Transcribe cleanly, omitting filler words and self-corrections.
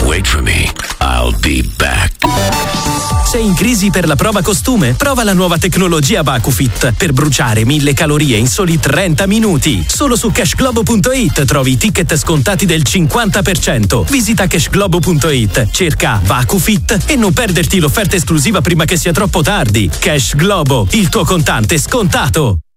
Wait for me. I'll be back. Sei in crisi per la prova costume? Prova la nuova tecnologia VacuFit per bruciare 1000 calorie in soli 30 minuti. Solo su cashglobo.it trovi i ticket scontati del 50%. Visita cashglobo.it, cerca VacuFit e non perderti l'offerta esclusiva prima che sia troppo tardi. Cash Globo, il tuo contante scontato.